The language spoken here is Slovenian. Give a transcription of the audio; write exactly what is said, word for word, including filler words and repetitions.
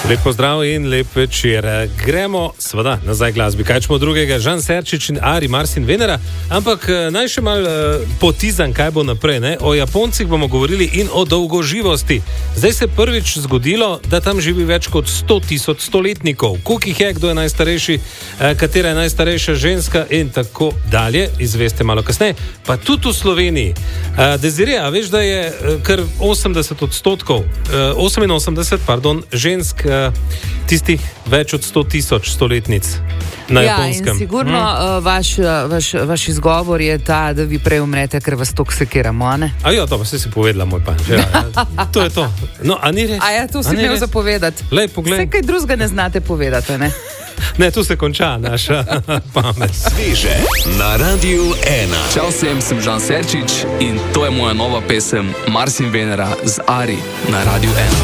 Lep pozdrav in lep večer. Gremo, seveda, nazaj glasbi. Kaj čemo drugega? Žan Serčič in Ari, Mars in Venera. Ampak naj še mal uh, potizam, kaj bo naprej. Ne? O Japoncih bomo govorili in o dolgoživosti. Zdaj se prvič zgodilo, da tam živi več kot sto tisoč stoletnikov. Koliko jih je, kdo je najstarejši, uh, katera je najstarejša ženska in tako dalje. Izveste malo kasneje. Pa tudi v Sloveniji. Uh, Desiree, a veš, da je uh, kar osemdeset odstotkov, uh, oseminosemdeset, pardon, žensk, uh, tistih več od sto tisoč stoletnic na ja, Japonskem. In sigurno hmm. uh, vaš, vaš, vaš izgovor je ta, da vi prej umrete, ker vas tok sekiramo, a ne? A jo, to pa si si povedala, moj panč. Ja, ja, to je to. No, a ni res? A ja, to si imel zapovedati. Lej, poglej. Vse kaj drugega ne znate povedati, ne? Ne, tu se konča naša pamet. Sveže na Radiu ena. Čau vsem, sem Žan Serčič in to je moja nova pesem Mars in Venera z Ari na Radiu ena.